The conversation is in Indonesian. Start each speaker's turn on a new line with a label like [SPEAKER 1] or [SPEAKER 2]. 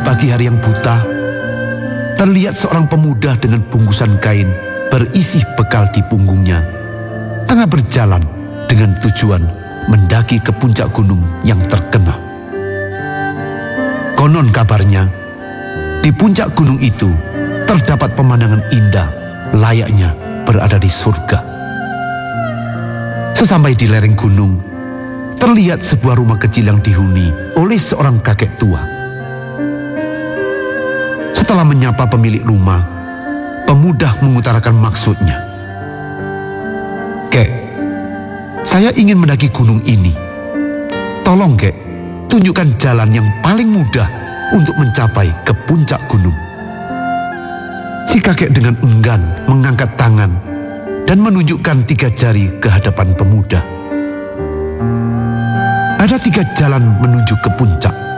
[SPEAKER 1] pagi hari yang buta, terlihat seorang pemuda dengan bungkusan kain berisi bekal di punggungnya, tengah berjalan dengan tujuan mendaki ke puncak gunung yang terkenal. Konon kabarnya, di puncak gunung itu terdapat pemandangan indah layaknya berada di surga. Sesampai di lereng gunung, terlihat sebuah rumah kecil yang dihuni oleh seorang kakek tua. Setelah menyapa pemilik rumah, pemuda mengutarakan maksudnya. "Kek, saya ingin mendaki gunung ini. Tolong kek, tunjukkan jalan yang paling mudah untuk mencapai ke puncak gunung." Si kakek dengan enggan mengangkat tangan dan menunjukkan 3 jari ke hadapan pemuda. Ada 3 jalan menuju ke puncak,